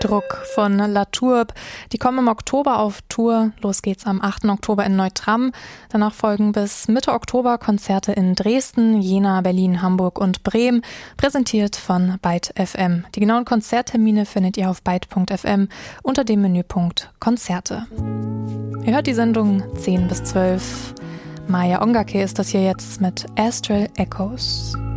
Druck von La Tourbe. Die kommen im Oktober auf Tour. Los geht's am 8. Oktober in Neutram. Danach folgen bis Mitte Oktober Konzerte in Dresden, Jena, Berlin, Hamburg und Bremen, präsentiert von Byte FM. Die genauen Konzerttermine findet ihr auf byte.fm unter dem Menüpunkt Konzerte. Ihr hört die Sendung 10 bis 12. Maya Ongake ist das hier jetzt mit Astral Echoes.